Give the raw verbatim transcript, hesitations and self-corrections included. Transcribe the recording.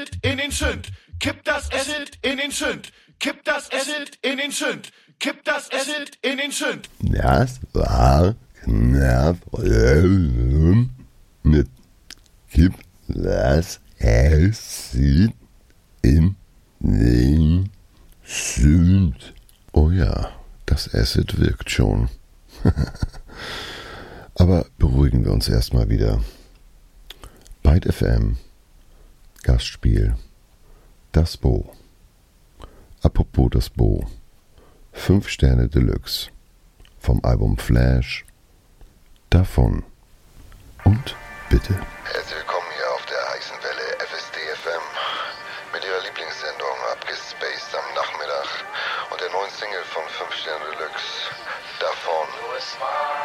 in den Sünd. Kipp das Acid in den Sünd. Kipp das Acid in den Sünd. Kipp das Acid in den Sünd. Das war knapp mit Kipp das Acid in den Sünd. Oh ja, das Acid wirkt schon. Aber beruhigen wir uns erstmal wieder. Byte F M, Gastspiel, das Bo. Apropos das Bo. Fünf Sterne Deluxe. Vom Album Flash. Davon. Und bitte. Herzlich willkommen hier auf der heißen Welle F S D F M mit ihrer Lieblingssendung Abgespaced am Nachmittag und der neuen Single von Fünf Sterne Deluxe. Davon.